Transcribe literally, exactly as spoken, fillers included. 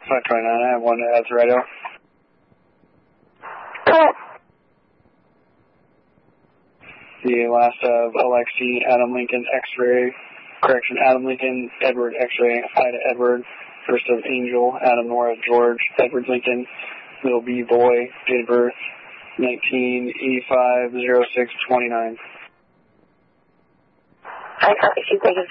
five twenty-nine, I have one at the radio. The last of Alexi, Adam Lincoln, X-ray, correction, Adam Lincoln, Edward, X-ray, Ida, Edward, first of Angel, Adam, Nora, George, Edward Lincoln, little B, boy, date of birth, nineteen eighty-five, oh six, twenty-nine. I copy, she's taking